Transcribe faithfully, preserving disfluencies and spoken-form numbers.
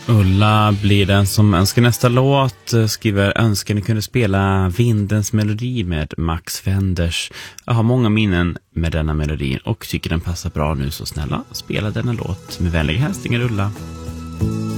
Ulla blir den som önskar nästa låt, skriver önskar ni kunde spela Vindens melodi med Max Wenders. Jag har många minnen med denna melodi och tycker den passar bra nu, så snälla spela denna låt. Med vänliga hälsningar Ulla.